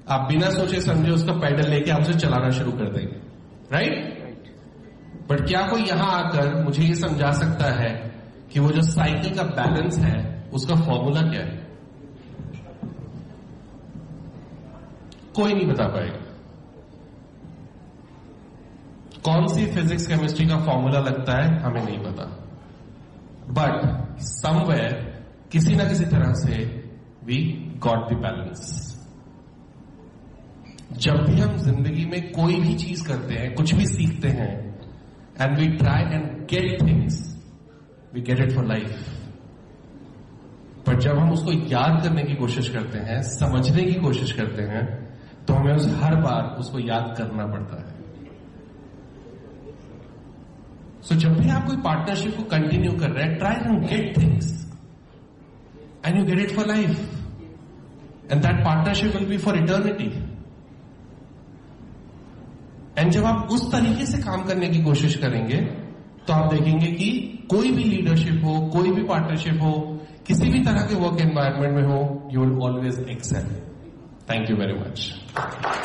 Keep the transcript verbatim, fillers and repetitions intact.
आप बिना सोचे समझे उसका पैडल लेके आप उसे चलाना शुरू कर देंगे, राइट? बट क्या कोई यहां आकर मुझे ये समझा सकता है कि वो जो साइकिल का बैलेंस है उसका फॉर्मूला क्या है? कोई नहीं बता पाएगा। कौन सी फिजिक्स केमिस्ट्री का फॉर्मूला लगता है हमें नहीं पता, बट समवेयर किसी ना किसी तरह से वी गॉट द बैलेंस। जब भी हम जिंदगी में कोई भी चीज करते हैं, कुछ भी सीखते हैं, and we try and get things, we get it for life. पर जब हम उसको याद करने की कोशिश करते हैं, समझने की कोशिश करते हैं, तो हमें उस हर बार उसको याद करना पड़ता है। सो so, जब भी आप कोई पार्टनरशिप को कंटिन्यू कर रहे हैं, try and get things and you get it for life, and that partnership will be for eternity. And जब आप उस तरीके से काम करने की कोशिश करेंगे तो आप देखेंगे कि कोई भी लीडरशिप हो, कोई भी पार्टनरशिप हो, किसी भी तरह के वर्क एनवायरनमेंट में हो, you will always Excel. Thank you very much.